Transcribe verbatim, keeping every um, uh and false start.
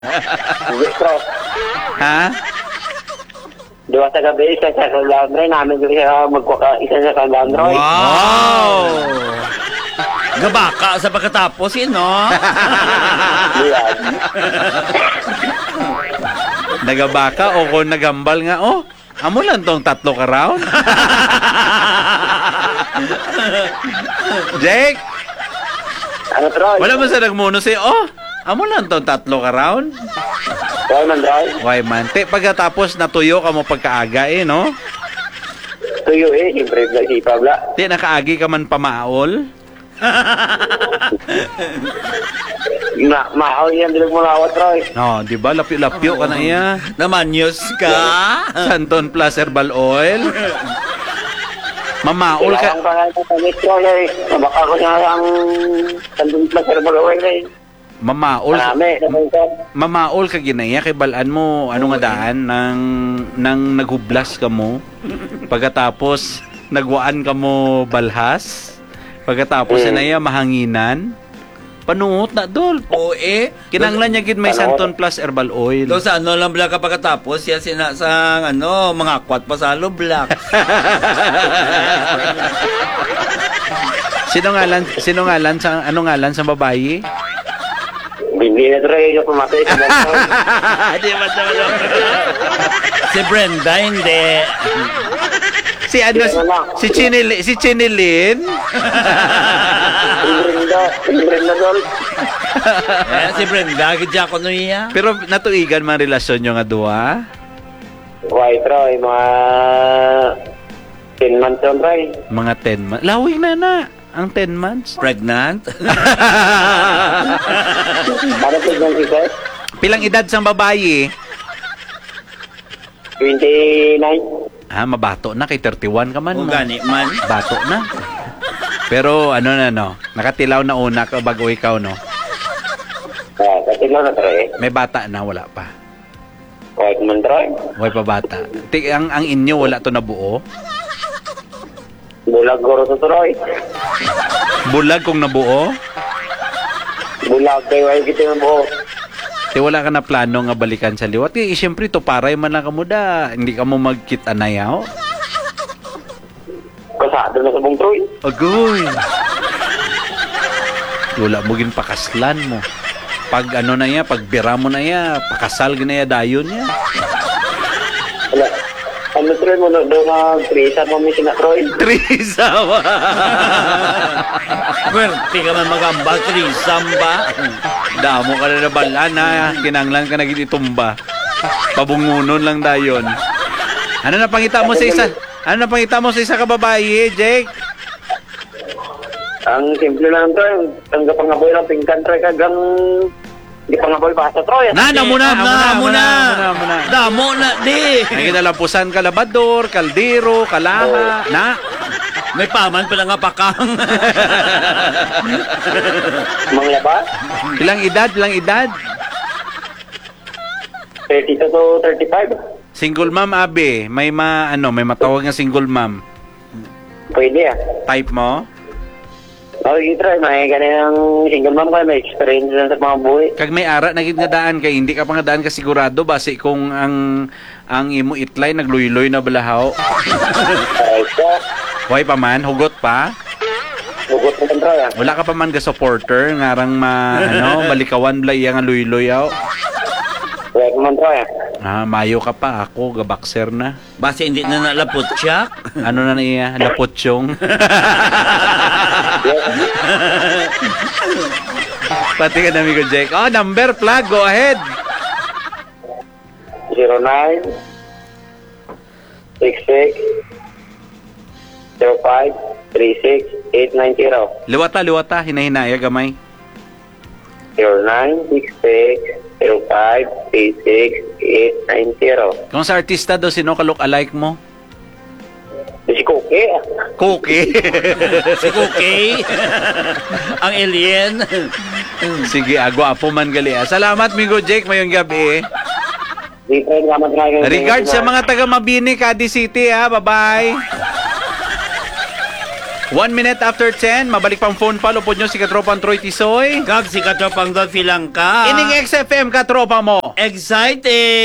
Gusto. Ha? Dua sa gabi, isa sa Kalandroy. Namin ko siya magkuka, isa sa Kalandroy. Wow! Gabaka sa pagkatapos, yun, no? Yan. Nagabaka o kung nagambal nga, oh, amo lang tong tatlo ka round. Jake, Ano, Troy? wala mo sa nagmuno si, oh, amo lang tong tatlo ka round. Troy, man, Troy. Why man, te, pagkatapos natuyo ka mo pagkaaga eh, no? Tuyo eh, siyempre, si Pabla. Te, nakaagi ka man pamaol. Ma Maaw yan, dilag mo lawat, Troy. No, di ba? Lapyo-lapyo ka na iya. Namanyos ka? Santon plus herbal oil. Mamaol ka. Kailangan pa nga ito sa Troy eh. Mabaka ko siya ang sandun pa sa Herbal eh. Mamaol. Marami, naman ko. Mamaol ka ginaya kay balaan mo ano nga daan nang nang naghublas ka mo. Pagkatapos nagwaan ka mo balhas. Pagkatapos Mm. na iya mahanginan. Panuot na dol. O eh. Kinanglan niya gid may Santon plus herbal oil. Doon sa ano lang black ka pagkatapos, yan sina sa ano, mga kwat pa sa black. Sino ngalan sino ngalan sa ano ngalan sa babae? Hindi na, Troy, yung pumatay sa Troy. Di ba naman? Si Brenda, hindi. Si ano si, si Chinili, si Chinilin. Si Brenda, si Brenda, Dol. Eh, si Brenda, gidya ko niya. Pero natuigan man relasyon nyo nga duha. Why, Troy, mga ten months yun, Troy. Mga ten months. Lawig na na ang ten months. Pregnant? Ano po yung isa? Pilang edad sang babae? twenty-nine. Ah, mabato na kay thirty-one ka man O mo. gani man. Bato na. Pero ano na no, nakatilaw na una ka bago ikaw no. Ah, kasi lang na, Troy. May bata na wala pa. Why, man, Troy. Way pa bata. Ti ang ang inyo wala to na buo. Bulag guro to, Troy. Bulag kung nabuo. Bulag kayo, ay kita ng buho. Ti wala ka na plano nga balikan sa liwat. Eh, siyempre to paray man lang kamo da. Hindi ka mo magkita na yaw. Kasado na sa buong, Troy. Agoy. Wala mo gin pakaslan mo. Pag ano na ya, pag bira mo na ya, pakasal gina ya dayon ya. Wala. Ano, Troy, mo na doon na trisa mo may sinatroy? Trisawa. Pwerte ka man magambal, trisam ba? Damo ka na nabalaan na. Kinanglan ka na itumba. Pabungunon lang dayon. Ano na pangita mo sa isa? Ano na pangita mo sa isa ka babae, Jake? Ang simple lang, Troy. Ang kapangaboy lang, pingkan, Troy, kagang... Di pangaboy pa sa Troy. Na, na muna, Amo muna, amo muna, muna, muna. Damo na, di. Nakikinalampusan kalabador, kaldero, kalaha, na. May paman pala nga pakang. Mga laba? Ilang edad, ilang edad? thirty-two to thirty-five. Single mom, Abe. May ma, ano, may matawag nga single mom. Pwede ah. Type mo? Okay, Troy, may ganang single mom kayo, may experience lang sa mga buhay. Kag may ara nagid nga daan kay hindi ka pa nga daan ka sigurado base kung ang ang imo itlay nagluy-luy na balahaw. Ay, so, Way pa man, hugot pa. hugot mo Troy ah. Wala ka pa man ga supporter ngarang ma ano, balikawan bla iya nga luy-luy aw. Huwag mo Troy ah. Ah, mayo ka pa ako ga boxer na. Base hindi na nalapot siya. Ano na niya, lapotyong. Pati ka nami ko, Jake. Oh, number plug, go ahead. zero nine six six zero five three six eight nine zero. Liwata, liwata, hinahinaya gamay. zero nine six six zero five three six eight nine zero. Kung sa artista do, sino ka look-alike mo? Si Cookie ah. Cookie. Si Cookie. Ang alien. Sige, agwapo man gali. ah. Salamat, Migo Jake, mayong gabi. Di Troy, naman nga. Regards sa mga taga Mabini, Cadiz City, ha. Bye-bye. One minute after ten, mabalik pang phone pa, lupod nyo si Katropang Troy Tisoy. Kag si Katropang Dolphy lang ka. Ining X F M Katropa mo. Excited!